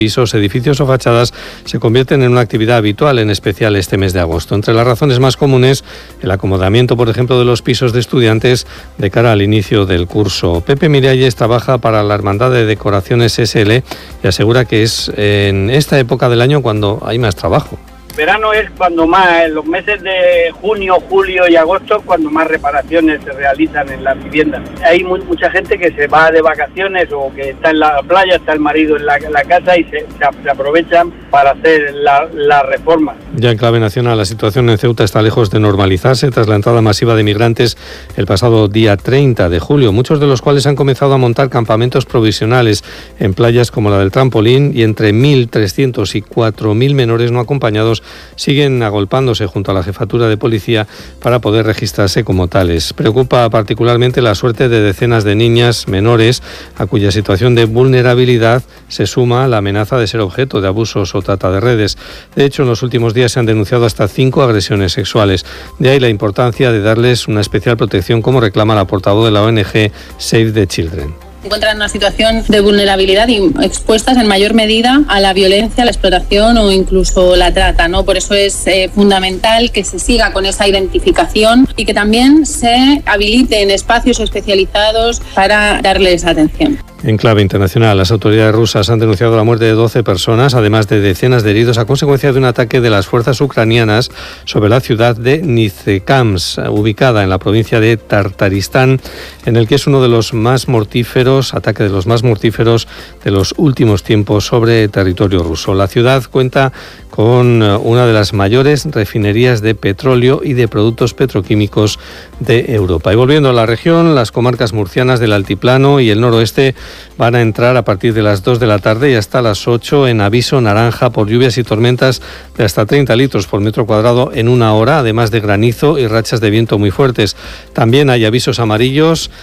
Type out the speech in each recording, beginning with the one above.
pisos, edificios o fachadas se convierten en una actividad habitual, en especial este mes de agosto. Entre las razones más comunes, el acomodamiento, por ejemplo, de los pisos de estudiantes de cara al inicio del curso. Pepe Miralles trabaja para la Hermandad de Decoraciones SL y asegura que es en esta época del año cuando hay más trabajo. Verano es cuando más, en los meses de junio, julio y agosto, cuando más reparaciones se realizan en las viviendas. Hay mucha gente que se va de vacaciones o que está en la playa, está el marido en la casa y se aprovechan para hacer la reforma. Ya en clave nacional, la situación en Ceuta está lejos de normalizarse tras la entrada masiva de migrantes el pasado día 30 de julio, muchos de los cuales han comenzado a montar campamentos provisionales en playas como la del Trampolín, y entre 1.300 y 4.000 menores no acompañados siguen agolpándose junto a la jefatura de policía para poder registrarse como tales. Preocupa particularmente la suerte de decenas de niñas menores a cuya situación de vulnerabilidad se suma la amenaza de ser objeto de abusos o trata de redes. De hecho, en los últimos días se han denunciado hasta 5 agresiones sexuales. De ahí la importancia de darles una especial protección, como reclama la portavoz de la ONG Save the Children. Se encuentran en una situación de vulnerabilidad y expuestas en mayor medida a la violencia, la explotación o incluso la trata, ¿no? Por eso es fundamental que se siga con esa identificación y que también se habiliten espacios especializados para darles atención. En clave internacional, las autoridades rusas han denunciado la muerte de 12 personas, además de decenas de heridos a consecuencia de un ataque de las fuerzas ucranianas sobre la ciudad de Nizhnekamsk, ubicada en la provincia de Tartaristán, en el que es uno de los más mortíferos, ataque de los más mortíferos de los últimos tiempos sobre territorio ruso. La ciudad cuenta con una de las mayores refinerías de petróleo y de productos petroquímicos de Europa. Y volviendo a la región, las comarcas murcianas del altiplano y el noroeste van a entrar a partir de las 2 de la tarde y hasta las 8 en aviso naranja por lluvias y tormentas de hasta 30 litros por metro cuadrado en una hora, además de granizo y rachas de viento muy fuertes. También hay avisos amarillos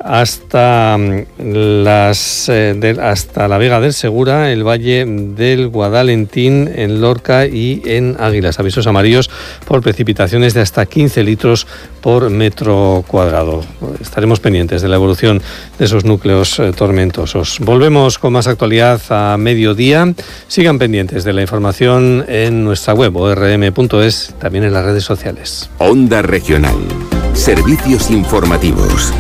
hasta la Vega del Segura, el Valle del Guadalentín, en Lorca y en Águilas. Avisos amarillos por precipitaciones de hasta 15 litros por metro cuadrado. Estaremos pendientes de la evolución de esos núcleos tormentosos. Volvemos con más actualidad a mediodía. Sigan pendientes de la información en nuestra web orm.es, también en las redes sociales. Onda Regional. Servicios informativos.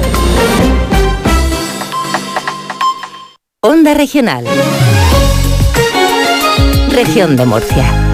Onda Regional. Región de Murcia.